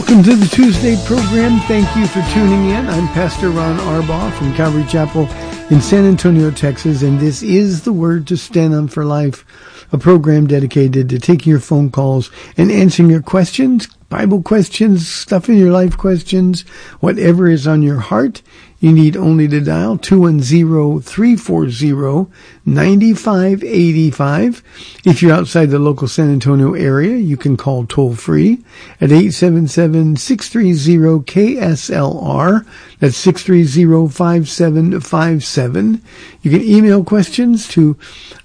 Welcome to the Tuesday program. Thank you for tuning in. I'm Pastor Ron Arbaugh from Calvary Chapel in San Antonio, Texas, and this is The Word to Stand On for Life, a program dedicated to taking your phone calls and answering your questions, Bible questions, stuff in your life questions, whatever is on your heart. You need only to dial 210-340-9585. If you're outside the local San Antonio area, you can call toll-free at 877-630-KSLR. That's 630-5757. You can email questions to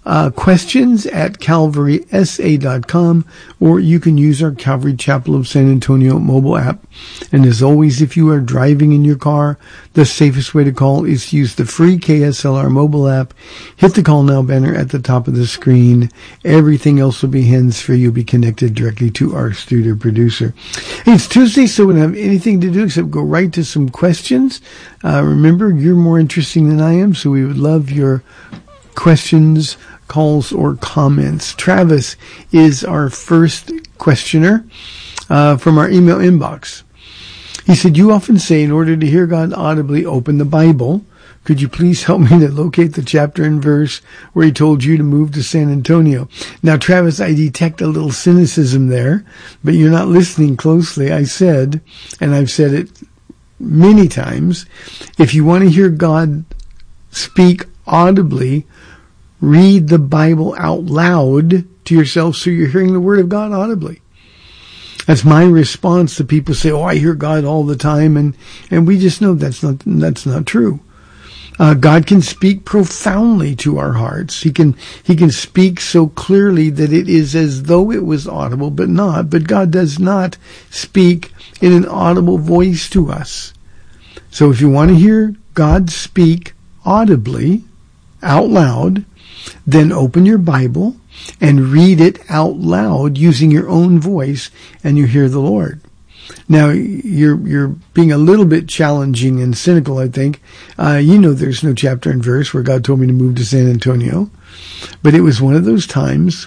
questions@calvarysa.com, or you can use our Calvary Chapel of San Antonio mobile app. And as always, if you are driving in your car, the safest way to call is to use the free KSLR mobile app. Hit the Call Now banner at the top of the screen. Everything else will be hands-free. You'll be connected directly to our studio producer. Hey, it's Tuesday, so we don't have anything to do except go right to some questions. Remember, you're more interesting than I am, so we would love your questions, calls, or comments. Travis is our first questioner from our email inbox. He said, you often say, in order to hear God audibly, open the Bible. Could you please help me to locate the chapter and verse where he told you to move to San Antonio? Now, Travis, I detect a little cynicism there, but you're not listening closely. I said, and I've said it many times, if you want to hear God speak audibly, read the Bible out loud to yourself so you're hearing the Word of God audibly. That's my response to people say, oh, I hear God all the time, and we just know that's not true. God can speak profoundly to our hearts. He can speak so clearly that it is as though it was audible, but not. But God does not speak in an audible voice to us. So if you want to hear God speak audibly, out loud, then open your Bible and read it out loud using your own voice, and you hear the Lord. Now, you're being a little bit challenging and cynical, I think. There's no chapter and verse where God told me to move to San Antonio, but it was one of those times.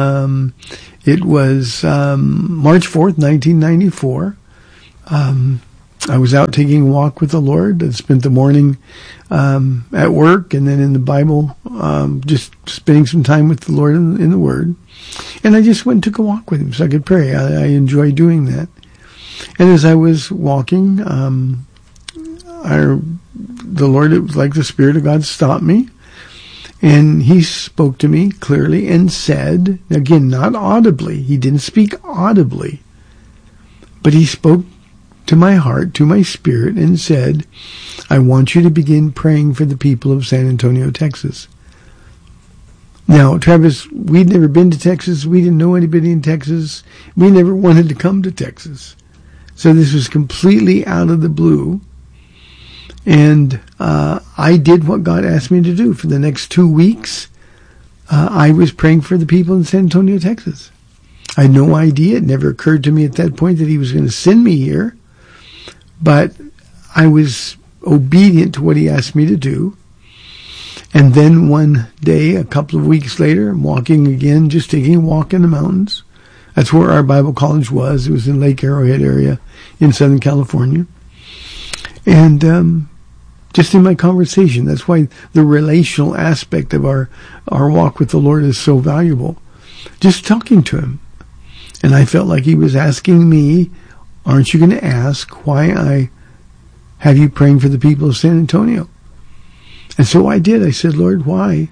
It was March 4th, 1994. I was out taking a walk with the Lord. I spent the morning at work and then in the Bible, just spending some time with the Lord in the Word. And I just went and took a walk with him so I could pray. I enjoy doing that. And as I was walking, the Lord, it was like the Spirit of God stopped me. And he spoke to me clearly and said, again, not audibly. He didn't speak audibly. But he spoke to my heart, to my spirit, and said, I want you to begin praying for the people of San Antonio, Texas. Now, Travis, we'd never been to Texas. We didn't know anybody in Texas. We never wanted to come to Texas. So this was completely out of the blue. And I did what God asked me to do. For the next 2 weeks, I was praying for the people in San Antonio, Texas. I had no idea. It never occurred to me at that point that he was going to send me here. But I was obedient to what he asked me to do. And then one day, a couple of weeks later, I'm walking again, just taking a walk in the mountains. That's where our Bible college was. It was in Lake Arrowhead area in Southern California. And just in my conversation, that's why the relational aspect of our walk with the Lord is so valuable. Just talking to him. And I felt like he was asking me, aren't you going to ask why I have you praying for the people of San Antonio? And so I did. I said, Lord, why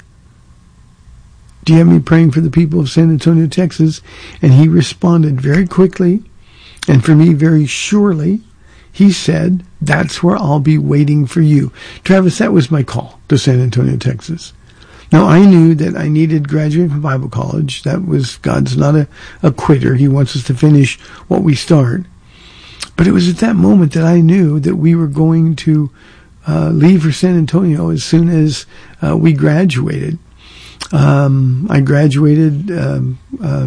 do you have me praying for the people of San Antonio, Texas? And he responded very quickly, and for me very surely. He said, that's where I'll be waiting for you. Travis, that was my call to San Antonio, Texas. Now, I knew that I needed graduating from Bible college. God's not a quitter. He wants us to finish what we start. But it was at that moment that I knew that we were going to leave for San Antonio as soon as we graduated. I graduated in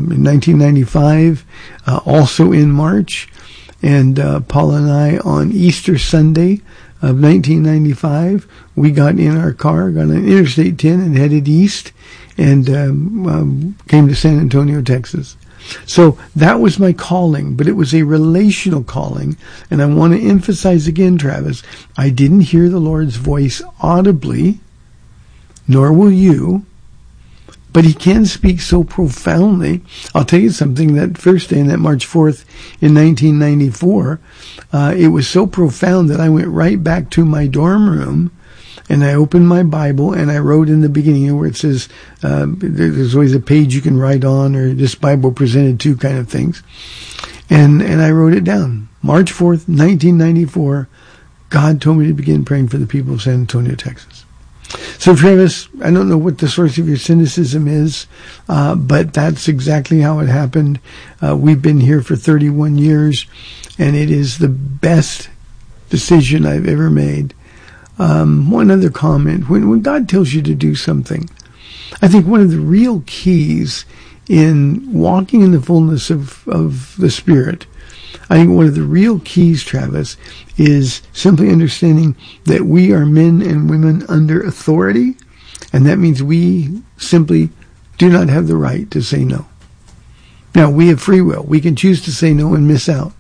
1995, also in March, and Paula and I on Easter Sunday of 1995, we got in our car, got on Interstate 10 and headed east, and came to San Antonio, Texas. So that was my calling, but it was a relational calling. And I want to emphasize again, Travis, I didn't hear the Lord's voice audibly, nor will you, but he can speak so profoundly. I'll tell you something, that first day, on that March 4th in 1994, it was so profound that I went right back to my dorm room and I opened my Bible and I wrote in the beginning where it says, there's always a page you can write on, or this Bible presented to kind of things. And I wrote it down. March 4th, 1994, God told me to begin praying for the people of San Antonio, Texas. So Travis, I don't know what the source of your cynicism is, but that's exactly how it happened. We've been here for 31 years, and it is the best decision I've ever made. One other comment. When God tells you to do something, I think one of the real keys in walking in the fullness of the Spirit, I think one of the real keys, Travis, is simply understanding that we are men and women under authority, and that means we simply do not have the right to say no. Now, we have free will. We can choose to say no and miss out.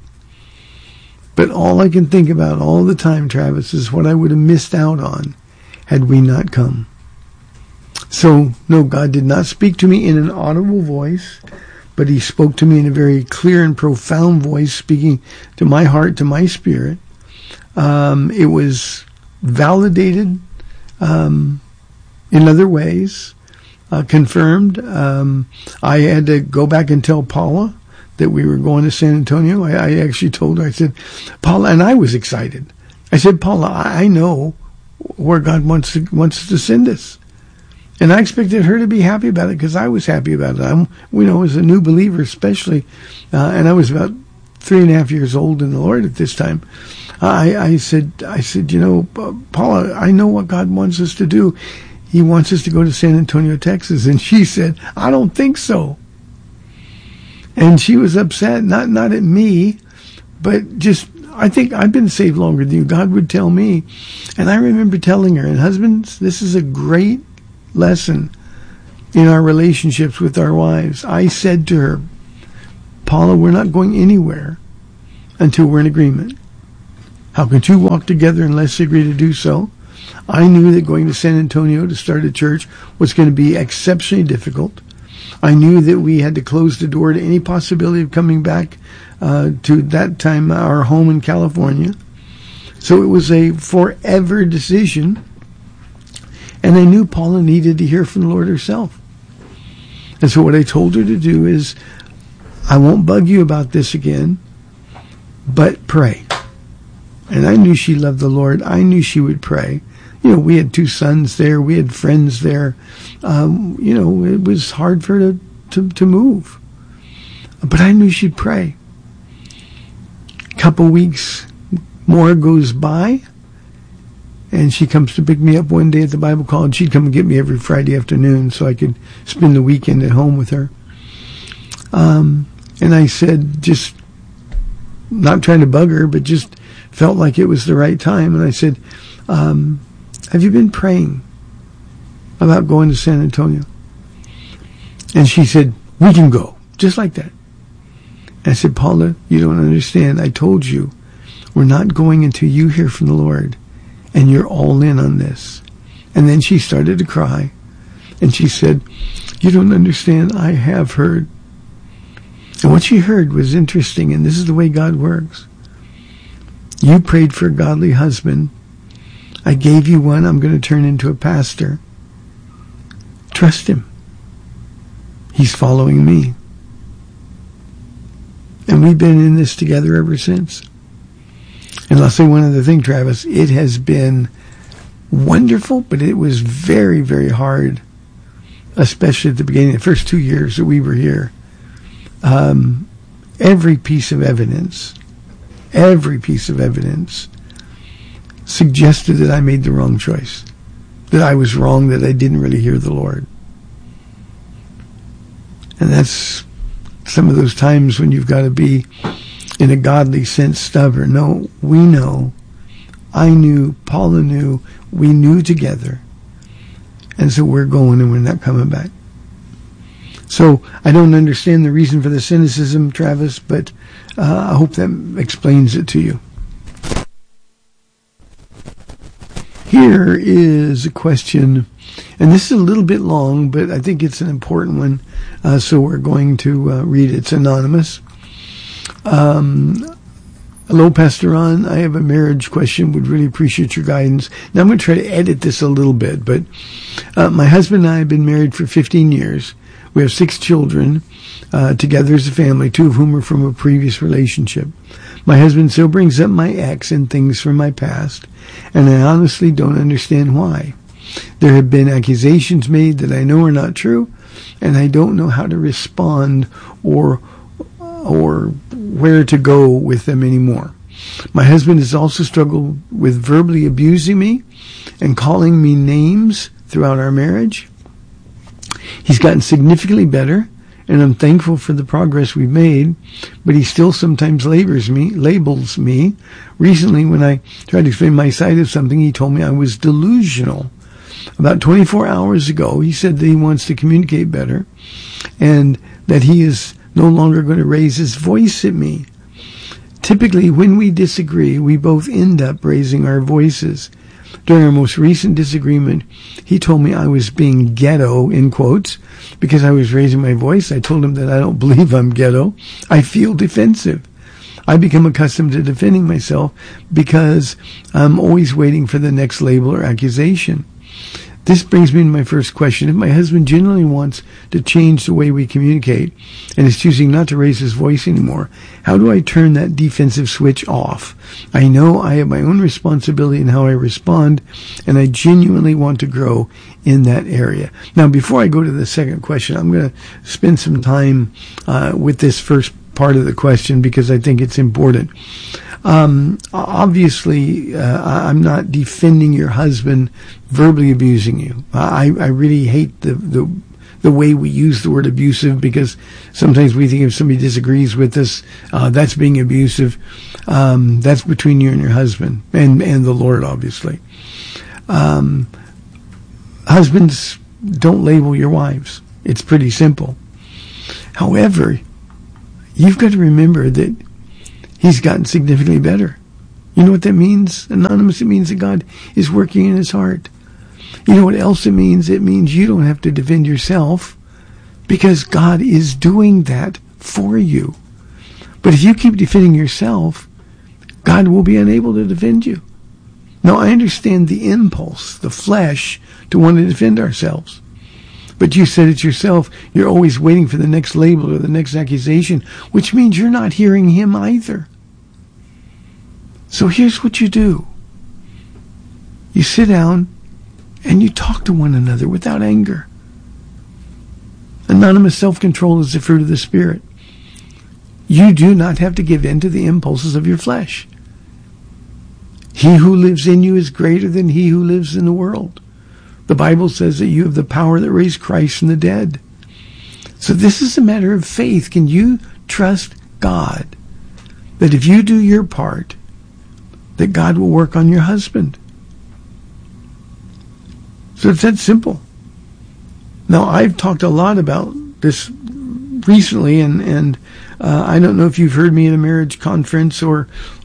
But all I can think about all the time, Travis, is what I would have missed out on had we not come. So, no, God did not speak to me in an audible voice, but he spoke to me in a very clear and profound voice, speaking to my heart, to my spirit. It was validated in other ways, confirmed. I had to go back and tell Paula that we were going to San Antonio. I actually told her, I said, Paula, and I was excited. I said, Paula, I know where God wants to send us. And I expected her to be happy about it because I was happy about it. As a new believer especially, and I was about 3.5 years old in the Lord at this time. I said, Paula, I know what God wants us to do. He wants us to go to San Antonio, Texas. And she said, I don't think so. And she was upset, not at me, but just, I think I've been saved longer than you. God would tell me. And I remember telling her, and husbands, this is a great lesson in our relationships with our wives. I said to her, Paula, we're not going anywhere until we're in agreement. How can two walk together unless they agree to do so? I knew that going to San Antonio to start a church was going to be exceptionally difficult. I knew that we had to close the door to any possibility of coming back to that time our home in California. So it was a forever decision. And I knew Paula needed to hear from the Lord herself. And so what I told her to do is, I won't bug you about this again, but pray. And I knew she loved the Lord. I knew she would pray. We had 2 sons there. We had friends there. It was hard for her to move. But I knew she'd pray. A couple weeks more goes by, and she comes to pick me up one day at the Bible college. She'd come and get me every Friday afternoon so I could spend the weekend at home with her. And I said, just not trying to bug her, but just felt like it was the right time. And I said, have you been praying about going to San Antonio? And she said, we can go. Just like that. And I said, Paula, you don't understand. I told you, we're not going until you hear from the Lord. And you're all in on this. And then she started to cry. And she said, you don't understand. I have heard. And what she heard was interesting. And this is the way God works. You prayed for a godly husband. I gave you one. I'm going to turn into a pastor. Trust him. He's following me. And we've been in this together ever since. And I'll say one other thing, Travis. It has been wonderful, but it was very, very hard, especially at the beginning, the first 2 years that we were here. Every piece of evidence suggested that I made the wrong choice, that I was wrong, that I didn't really hear the Lord. And that's some of those times when you've got to be, in a godly sense, stubborn. No, we know. I knew, Paula knew, we knew together. And so we're going and we're not coming back. So I don't understand the reason for the cynicism, Travis, but I hope that explains it to you. Here is a question, and this is a little bit long, but I think it's an important one, so we're going to read it. It's anonymous. Hello, Pastor Ron. I have a marriage question. Would really appreciate your guidance. Now, I'm going to try to edit this a little bit, but my husband and I have been married for 15 years. We have 6 children together as a family, 2 of whom are from a previous relationship. My husband still brings up my ex and things from my past, and I honestly don't understand why. There have been accusations made that I know are not true, and I don't know how to respond or where to go with them anymore. My husband has also struggled with verbally abusing me and calling me names throughout our marriage. He's gotten significantly better, and I'm thankful for the progress we've made, but he still sometimes labels me. Recently, when I tried to explain my side of something, he told me I was delusional. About 24 hours ago, he said that he wants to communicate better and that he is no longer going to raise his voice at me. Typically, when we disagree, we both end up raising our voices. During our most recent disagreement, he told me I was being ghetto, in quotes, because I was raising my voice. I told him that I don't believe I'm ghetto. I feel defensive. I become accustomed to defending myself because I'm always waiting for the next label or accusation. This brings me to my first question. If my husband genuinely wants to change the way we communicate and is choosing not to raise his voice anymore, how do I turn that defensive switch off? I know I have my own responsibility in how I respond, and I genuinely want to grow in that area. Now, before I go to the second question, I'm going to spend some time with this first part of the question because I think it's important. Obviously, I'm not defending your husband verbally abusing you. I really hate the way we use the word abusive, because sometimes we think if somebody disagrees with us, that's being abusive. That's between you and your husband and the Lord, obviously. Husbands, don't label your wives. It's pretty simple. However, you've got to remember that he's gotten significantly better. You know what that means, Anonymous? It means that God is working in his heart. You know what else it means? It means you don't have to defend yourself, because God is doing that for you. But if you keep defending yourself, God will be unable to defend you. Now, I understand the impulse, the flesh, to want to defend ourselves. But you said it yourself, you're always waiting for the next label or the next accusation, which means you're not hearing him either. So here's what you do. You sit down and you talk to one another without anger. Anonymous, self-control is the fruit of the Spirit. You do not have to give in to the impulses of your flesh. He who lives in you is greater than he who lives in the world. The Bible says that you have the power that raised Christ from the dead. So this is a matter of faith. Can you trust God that if you do your part, that God will work on your husband? So it's that simple. Now, I've talked a lot about this recently, and I don't know if you've heard me at a marriage conference or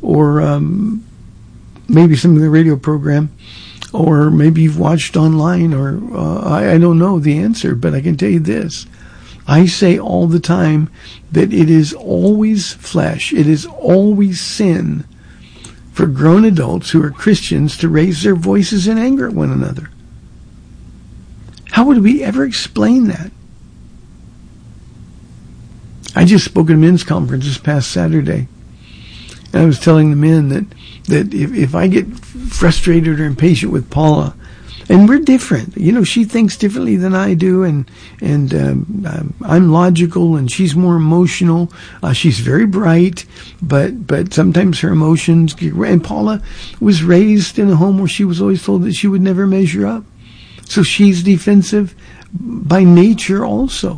maybe some of the radio program, or maybe you've watched online, or I don't know the answer, but I can tell you this. I say all the time that it is always flesh, it is always sin for grown adults who are Christians to raise their voices in anger at one another. How would we ever explain that? I just spoke at a men's conference this past Saturday, and I was telling the men that if I get frustrated or impatient with Paula, and we're different, you know, she thinks differently than I do, and I'm logical, and she's more emotional. She's very bright, but sometimes her emotions. And Paula was raised in a home where she was always told that she would never measure up, so she's defensive by nature also.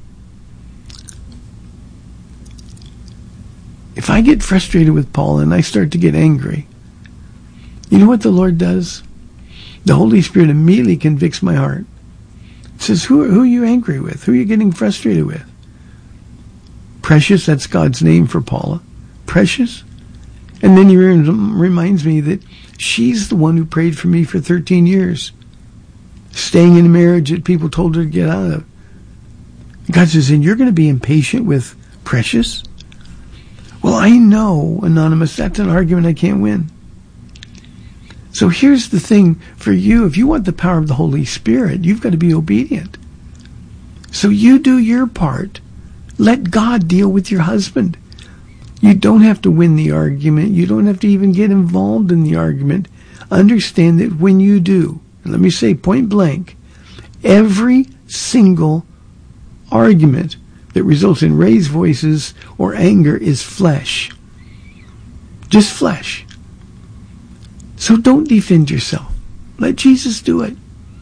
If I get frustrated with Paula and I start to get angry, you know what the Lord does? The Holy Spirit immediately convicts my heart. says, who are you angry with? Who are you getting frustrated with? Precious, that's God's name for Paula. Precious. And then he reminds me that she's the one who prayed for me for 13 years, staying in a marriage that people told her to get out of. God says, and you're going to be impatient with Precious? Well, I know, Anonymous, that's an argument I can't win. So here's the thing for you. If you want the power of the Holy Spirit, you've got to be obedient. So you do your part. Let God deal with your husband. You don't have to win the argument. You don't have to even get involved in the argument. Understand that when you do, and let me say point blank, every single argument that results in raised voices or anger is flesh. Just flesh. So don't defend yourself. Let Jesus do it.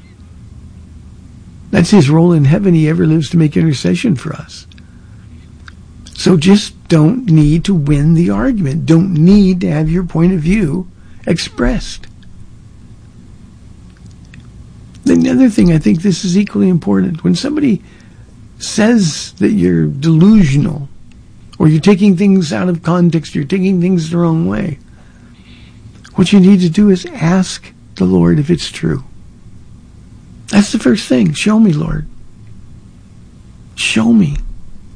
That's his role in heaven. He ever lives to make intercession for us. So just don't need to win the argument. Don't need to have your point of view expressed. Then the other thing, I think this is equally important. When somebody says that you're delusional, or you're taking things out of context, you're taking things the wrong way, what you need to do is ask the Lord if it's true. That's the first thing. Show me, Lord. Show me.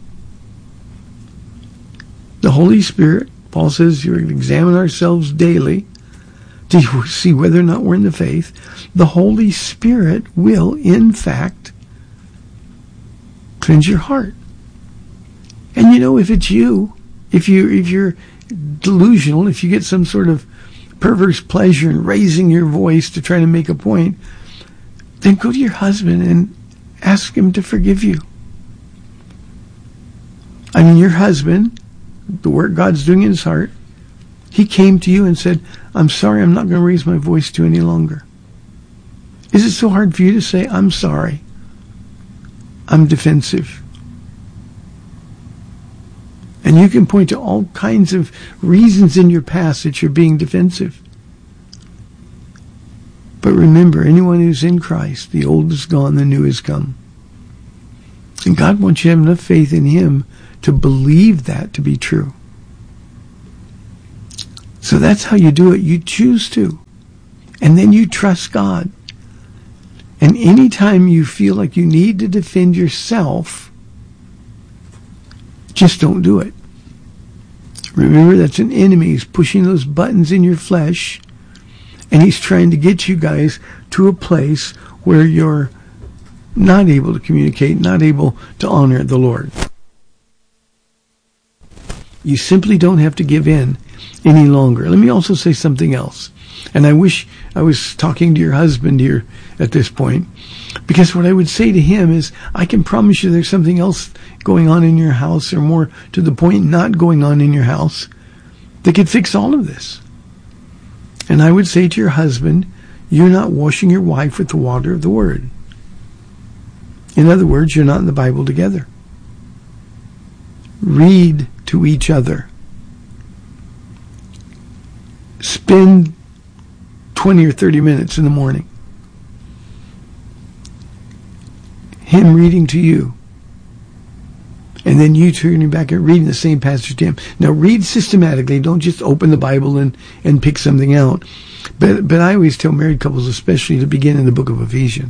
The Holy Spirit, Paul says, you examine ourselves daily to see whether or not we're in the faith. The Holy Spirit will, in fact, cleanse your heart. And you know, if it's you, if you're delusional, if you get some sort of perverse pleasure in raising your voice to try to make a point, then go to your husband and ask him to forgive you. I mean, your husband, the work God's doing in his heart, he came to you and said, I'm sorry, I'm not going to raise my voice to you any longer. Is it so hard for you to say, I'm sorry, I'm defensive? And you can point to all kinds of reasons in your past that you're being defensive. But remember, anyone who's in Christ, the old is gone, the new has come. And God wants you to have enough faith in him to believe that to be true. So that's how you do it. You choose to. And then you trust God. And anytime you feel like you need to defend yourself, just don't do it. Remember, that's an enemy. He's pushing those buttons in your flesh, and he's trying to get you guys to a place where you're not able to communicate, not able to honor the Lord. You simply don't have to give in any longer. Let me also say something else. And I wish I was talking to your husband here at this point, because what I would say to him is, I can promise you there's something else going on in your house, or more to the point, not going on in your house, that could fix all of this. And I would say to your husband, you're not washing your wife with the water of the Word. In other words, you're not in the Bible together. Read to each other. Spend 20 or 30 minutes in the morning. Him reading to you. And then you turning back and reading the same passage to him. Now read systematically. Don't just open the Bible and pick something out. But I always tell married couples especially to begin in the book of Ephesians.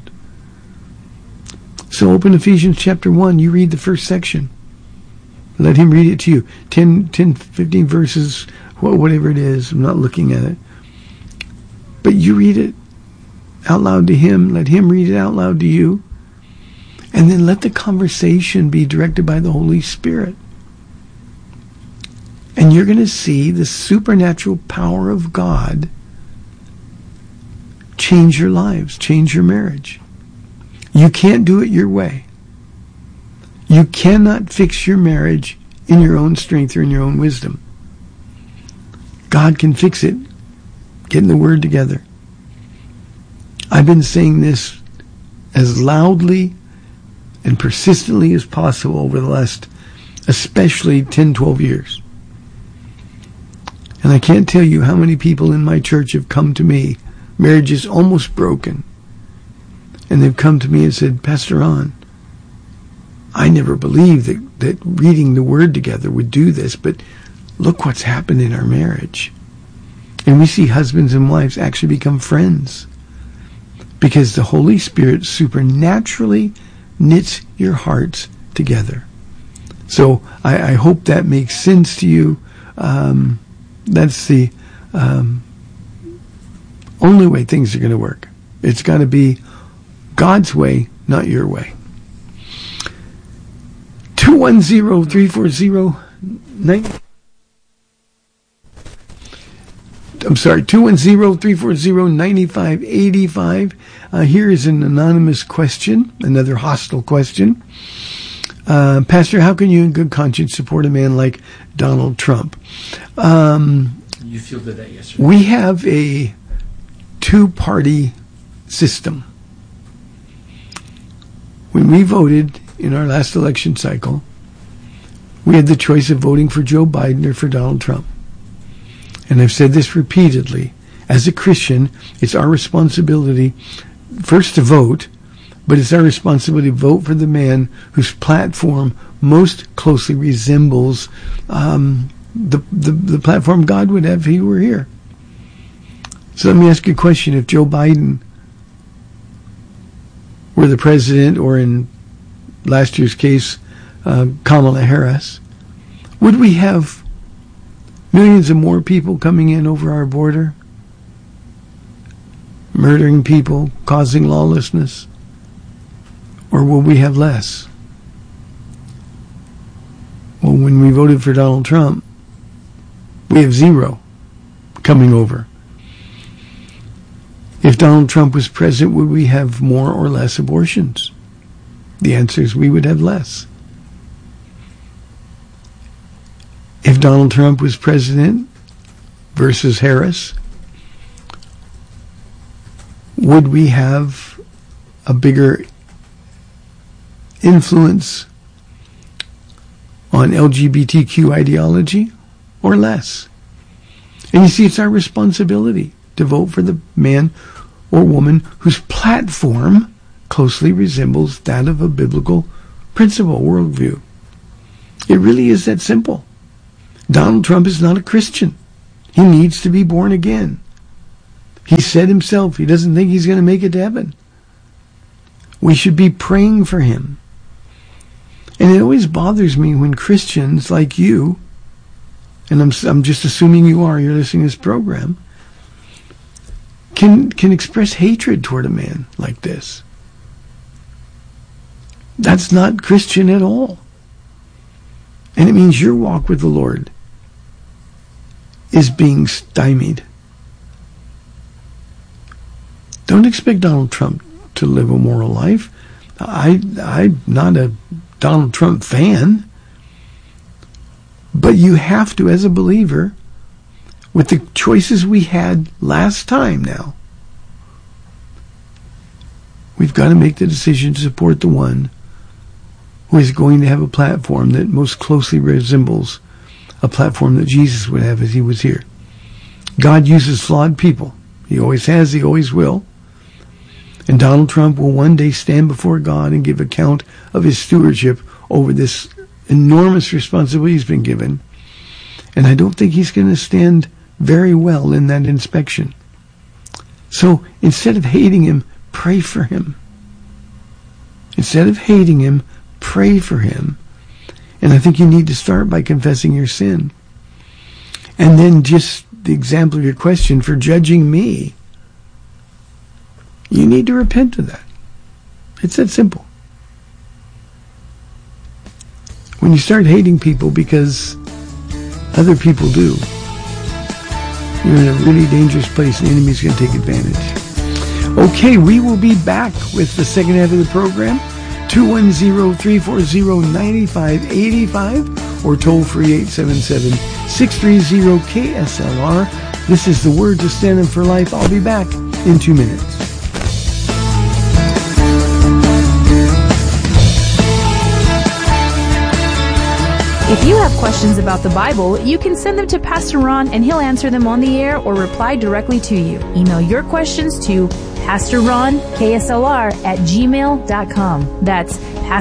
So open Ephesians chapter 1. You read the first section. Let him read it to you. 10, 15 verses, whatever it is. I'm not looking at it. But you read it out loud to him. Let him read it out loud to you. And then let the conversation be directed by the Holy Spirit. And you're going to see the supernatural power of God change your lives, change your marriage. You can't do it your way. You cannot fix your marriage in your own strength or in your own wisdom. God can fix it. Getting the Word together. I've been saying this as loudly and persistently as possible over the last, especially 10, 12 years. And I can't tell you how many people in my church have come to me, marriages almost broken, And they've come to me and said, Pastor Ron, I never believed that reading the Word together would do this, but look what's happened in our marriage. And we see husbands and wives actually become friends because the Holy Spirit supernaturally knits your hearts together. So I hope that makes sense to you. That's the only way things are going to work. It's got to be God's way, not your way. 210-340-9... I'm sorry, 210-340-9585. Here is an anonymous question, another hostile question. Pastor, how can you in good conscience support a man like Donald Trump? You fielded that yesterday. We have a two-party system. When we voted in our last election cycle, we had the choice of voting for Joe Biden or for Donald Trump. And I've said this repeatedly. As a Christian, it's our responsibility first to vote, but it's our responsibility to vote for the man whose platform most closely resembles the platform God would have if he were here. So let me ask you a question. If Joe Biden were the president, or in last year's case, Kamala Harris, would we have millions of more people coming in over our border, murdering people, causing lawlessness? Or will we have less? Well, when we voted for Donald Trump, we have zero coming over. If Donald Trump was president, would we have more or less abortions? The answer is we would have less. If Donald Trump was president versus Harris, would we have a bigger influence on LGBTQ ideology or less? And you see, it's our responsibility to vote for the man or woman whose platform closely resembles that of a biblical principle, worldview. It really is that simple. Donald Trump is not a Christian. He needs to be born again. He said himself he doesn't think he's going to make it to heaven. We should be praying for him. And it always bothers me when Christians like you, and I'm just assuming you're listening to this program, can express hatred toward a man like this. That's not Christian at all. And it means your walk with the Lord is being stymied. Don't expect Donald Trump to live a moral life. I'm not a Donald Trump fan. But you have to, as a believer, with the choices we had last time now, we've got to make the decision to support the one who is going to have a platform that most closely resembles a platform that Jesus would have as he was here. God uses flawed people. He always has, he always will. And Donald Trump will one day stand before God and give account of his stewardship over this enormous responsibility he's been given. And I don't think he's going to stand very well in that inspection. So instead of hating him, pray for him. Instead of hating him, pray for him. And I think you need to start by confessing your sin. And then just the example of your question for judging me, you need to repent of that. It's that simple. When you start hating people because other people do, you're in a really dangerous place. The enemy's going to take advantage. Okay, we will be back with the second half of the program. 210-340-9585 or toll free 877-630-KSLR. This is the Word to Stand Up for Life. I'll be back in 2 minutes. If you have questions about the Bible, you can send them to Pastor Ron and he'll answer them on the air or reply directly to you. Email your questions to PastorRonKSLR@gmail.com. That's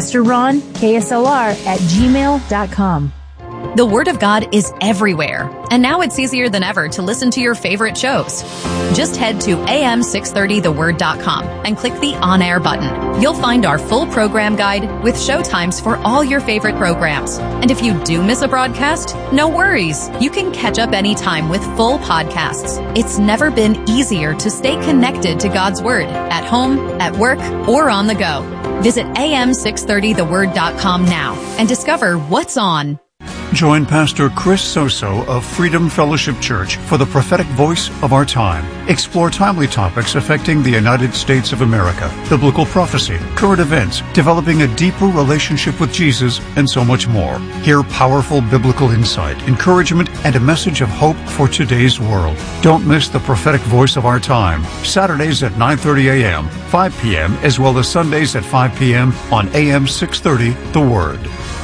PastorRonKSLR@gmail.com. The Word of God is everywhere, and now it's easier than ever to listen to your favorite shows. Just head to am630theword.com and click the On Air button. You'll find our full program guide with show times for all your favorite programs. And if you do miss a broadcast, no worries. You can catch up anytime with full podcasts. It's never been easier to stay connected to God's Word at home, at work, or on the go. Visit am630theword.com now and discover what's on. Join Pastor Chris Soso of Freedom Fellowship Church for the prophetic voice of our time. Explore timely topics affecting the United States of America, biblical prophecy, current events, developing a deeper relationship with Jesus, and so much more. Hear powerful biblical insight, encouragement, and a message of hope for today's world. Don't miss the prophetic voice of our time. Saturdays at 9:30 a.m., 5 p.m., as well as Sundays at 5 p.m. on AM 630, The Word.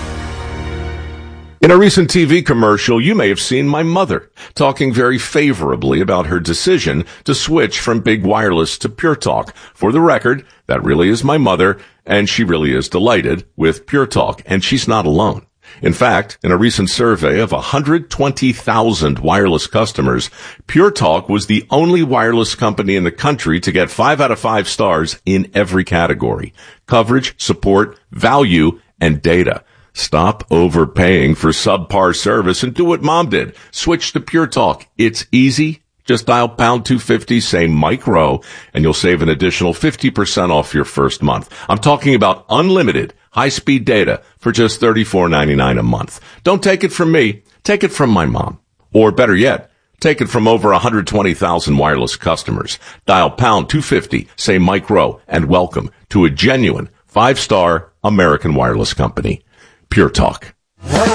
In a recent TV commercial, you may have seen my mother talking very favorably about her decision to switch from Big Wireless to Pure Talk. For the record, that really is my mother, and she really is delighted with Pure Talk, and she's not alone. In fact, in a recent survey of 120,000 wireless customers, Pure Talk was the only wireless company in the country to get 5 out of 5 stars in every category: coverage, support, value, and data. Stop overpaying for subpar service and do what Mom did. Switch to Pure Talk. It's easy. Just dial pound 250, say Mike Rowe, and you'll save an additional 50% off your first month. I'm talking about unlimited high-speed data for just $34.99 a month. Don't take it from me. Take it from my mom. Or better yet, take it from over 120,000 wireless customers. Dial pound 250, say Mike Rowe, and welcome to a genuine 5-star American wireless company. Pure Talk.